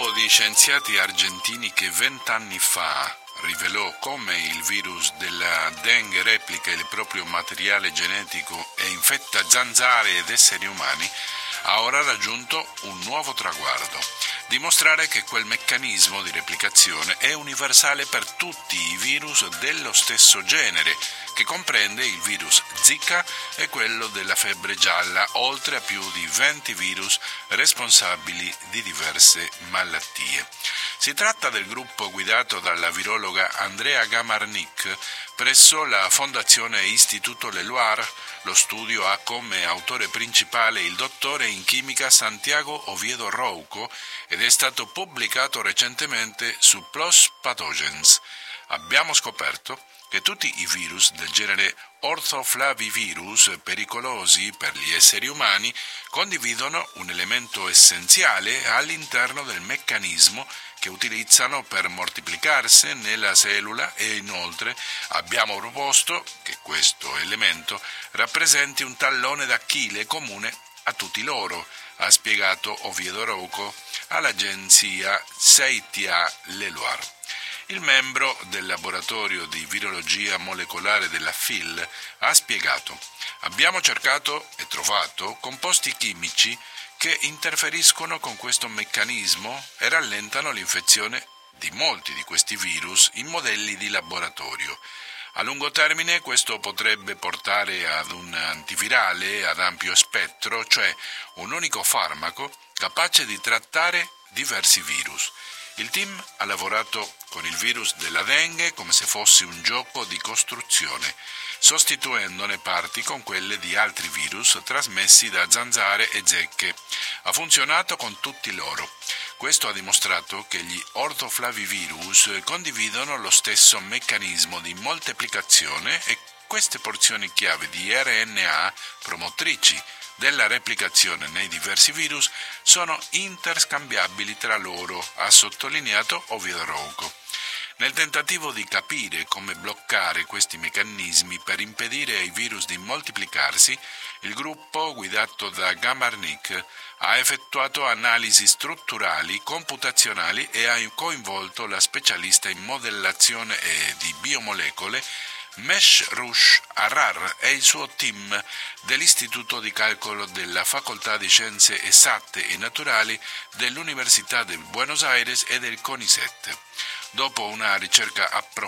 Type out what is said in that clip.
gruppo di scienziati argentini che 20 anni fa rivelò come il virus della Dengue replica il proprio materiale genetico e infetta zanzare ed esseri umani, ha ora raggiunto un nuovo traguardo: dimostrare che quel meccanismo di replicazione è universale per tutti i virus dello stesso genere, che comprende il virus Zika e quello della febbre gialla, oltre a più di 20 virus responsabili di diverse malattie. Si tratta del gruppo guidato dalla virologa Andrea Gamarnik presso la Fondazione Istituto Leloir. Lo studio ha come autore principale il dottore in chimica Santiago Oviedo Rouco ed è stato pubblicato recentemente su PLOS Pathogens. Abbiamo scoperto che tutti i virus del genere Orthoflavivirus pericolosi per gli esseri umani condividono un elemento essenziale all'interno del meccanismo che utilizzano per moltiplicarsi nella cellula, e inoltre abbiamo proposto che questo elemento rappresenti un tallone d'Achille comune a tutti loro, ha spiegato Oviedo Rouco all'agenzia CEITIA Leloir. Il membro del laboratorio di virologia molecolare della FIL ha spiegato: abbiamo cercato e trovato composti chimici che interferiscono con questo meccanismo e rallentano l'infezione di molti di questi virus in modelli di laboratorio. A lungo termine questo potrebbe portare ad un antivirale ad ampio spettro, cioè un unico farmaco capace di trattare diversi virus. Il team ha lavorato con il virus della Dengue come se fosse un gioco di costruzione, sostituendone parti con quelle di altri virus trasmessi da zanzare e zecche. Ha funzionato con tutti loro. Questo ha dimostrato che gli orthoflavivirus condividono lo stesso meccanismo di moltiplicazione e queste porzioni chiave di RNA promotrici della replicazione nei diversi virus sono interscambiabili tra loro, ha sottolineato Oviedo Rouco. Nel tentativo di capire come bloccare questi meccanismi per impedire ai virus di moltiplicarsi, il gruppo guidato da Gamarnik ha effettuato analisi strutturali, computazionali e ha coinvolto la specialista in modellazione e di biomolecole Mehrush Arar e il suo team dell'Istituto di Calcolo della Facoltà di Scienze Esatte e Naturali dell'Università de Buenos Aires e del CONICET. Dopo una ricerca approfondita